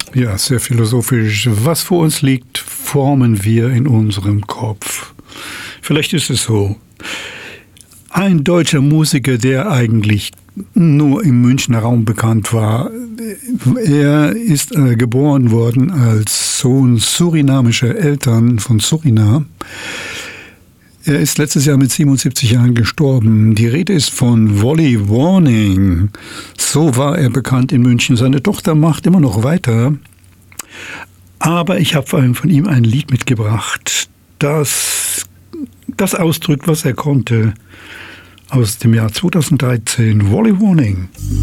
Ja, sehr philosophisch. Was vor uns liegt, formen wir in unserem Kopf. Vielleicht ist es so. Ein deutscher Musiker, der eigentlich nur im Münchner Raum bekannt war. Er ist geboren worden als Sohn surinamischer Eltern von Suriname. Er ist letztes Jahr mit 77 Jahren gestorben. Die Rede ist von Wally Warning. So war er bekannt in München. Seine Tochter macht immer noch weiter. Aber ich habe von ihm ein Lied mitgebracht, das ausdrückt, was er konnte. Aus dem Jahr 2013, Wally Warning.